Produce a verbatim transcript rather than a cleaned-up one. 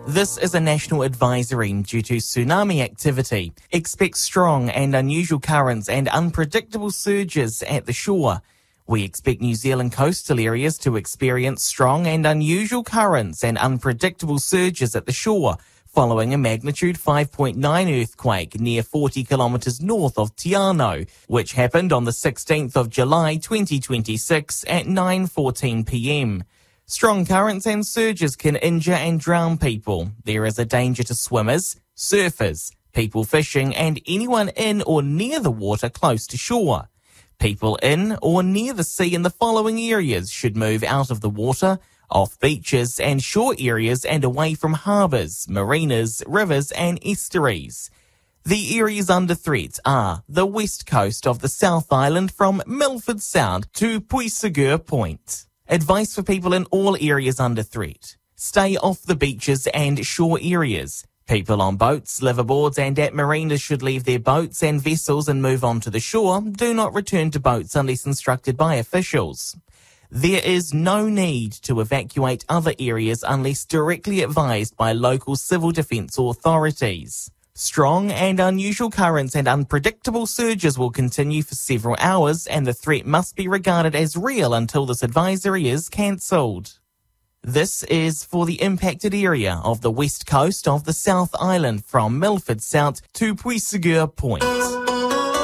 This is a national advisory due to tsunami activity. Expect strong and unusual currents and unpredictable surges at the shore. We expect New Zealand coastal areas to experience strong and unusual currents and unpredictable surges at the shore, following a magnitude five point nine earthquake near forty kilometres north of Te Anau, which happened on the sixteenth of July twenty twenty-six at nine fourteen p m. Strong currents and surges can injure and drown people. There is a danger to swimmers, surfers, people fishing, and anyone in or near the water close to shore. People in or near the sea in the following areas should move out of the water, off beaches and shore areas and away from harbours, marinas, rivers and estuaries. The areas under threat are the west coast of the South Island from Milford Sound to Puisagur Point. Advice for people in all areas under threat. Stay off the beaches and shore areas. People on boats, liveaboards and at marinas should leave their boats and vessels and move on to the shore. Do not return to boats unless instructed by officials. There is no need to evacuate other areas unless directly advised by local civil defence authorities. Strong and unusual currents and unpredictable surges will continue for several hours, and the threat must be regarded as real until this advisory is cancelled. This is for the impacted area of the west coast of the South Island from Milford Sound to Puisagur Point.